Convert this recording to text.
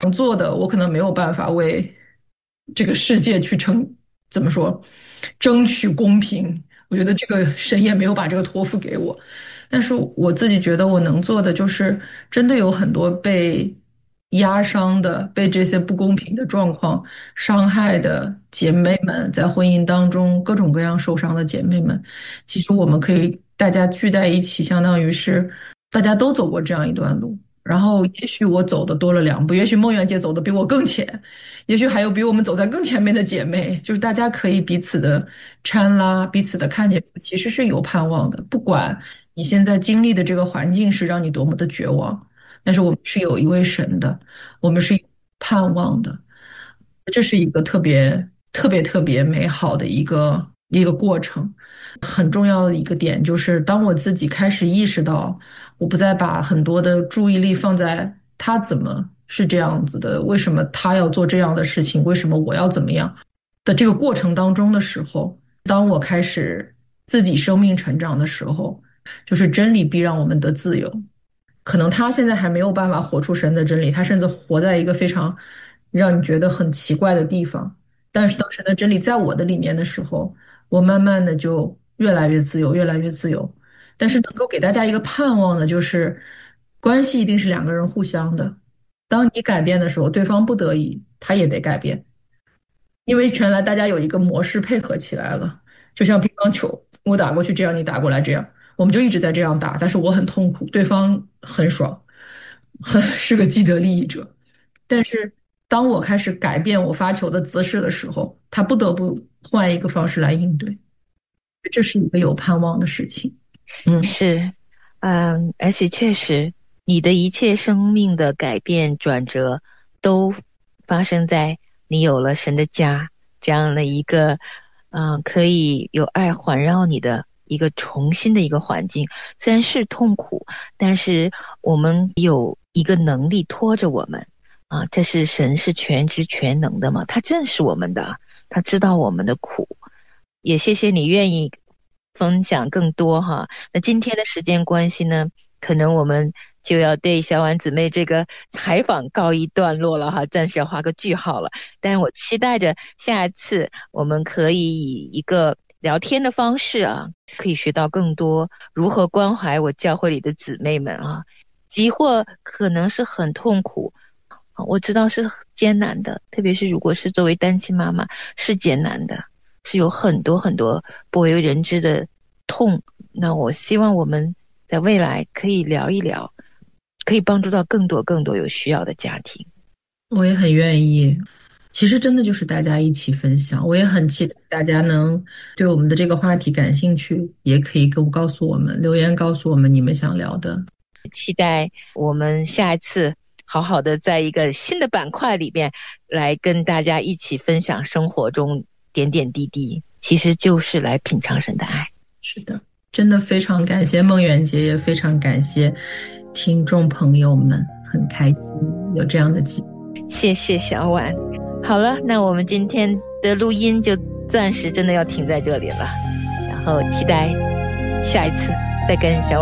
能做的，我可能没有办法为这个世界去怎么说，争取公平。我觉得这个神也没有把这个托付给我，但是我自己觉得我能做的就是，真的有很多被压伤的、被这些不公平的状况伤害的姐妹们，在婚姻当中各种各样受伤的姐妹们，其实我们可以大家聚在一起，相当于是大家都走过这样一段路。然后，也许我走的多了2步，也许梦圆姐走的比我更前，也许还有比我们走在更前面的姐妹，就是大家可以彼此的搀拉，彼此的看见，其实是有盼望的。不管你现在经历的这个环境是让你多么的绝望，但是我们是有一位神的，我们是有盼望的。这是一个特别美好的一个过程。很重要的一个点就是，当我自己开始意识到，我不再把很多的注意力放在他怎么是这样子的，为什么他要做这样的事情，为什么我要怎么样的这个过程当中的时候，当我开始自己生命成长的时候，就是真理必让我们得自由。可能他现在还没有办法活出神的真理，他甚至活在一个非常让你觉得很奇怪的地方。但是当神的真理在我的里面的时候，我慢慢的就越来越自由，越来越自由。但是能够给大家一个盼望的，就是关系一定是两个人互相的。当你改变的时候，对方不得已，他也得改变。因为原来大家有一个模式配合起来了，就像乒乓球，我打过去这样，你打过来这样，我们就一直在这样打，但是我很痛苦，对方很爽，是个既得利益者。但是当我开始改变我发球的姿势的时候，他不得不换一个方式来应对，这是一个有盼望的事情。嗯。 是，而且确实，你的一切生命的改变转折，都发生在你有了神的家这样的一个，可以有爱环绕你的一个重新的一个环境。虽然是痛苦，但是我们有一个能力拖着我们，这是神是全知全能的嘛，他认识我们的，他知道我们的苦。也谢谢你愿意分享更多哈。那今天的时间关系呢，可能我们就要对小婉姊妹这个采访告一段落了哈，暂时要画个句号了。但是我期待着下一次我们可以以一个聊天的方式可以学到更多如何关怀我教会里的姊妹们即或可能是很痛苦，我知道是艰难的，特别是如果是作为单亲妈妈是艰难的，是有很多很多不为人知的痛。那我希望我们在未来可以聊一聊，可以帮助到更多更多有需要的家庭。 我也很愿意。其实真的就是大家一起分享，我也很期待大家能对我们的这个话题感兴趣，也可以告诉我们，留言告诉我们你们想聊的。 期待我们下一次好好的在一个新的板块里边来跟大家一起分享生活中点点滴滴，其实就是来品尝神的爱。 是的，真的非常感谢梦圆姐，也非常感谢听众朋友们，很开心有这样的机会。 谢谢小婉。好了，那我们今天的录音就暂时真的要停在这里了，然后期待下一次再跟小婉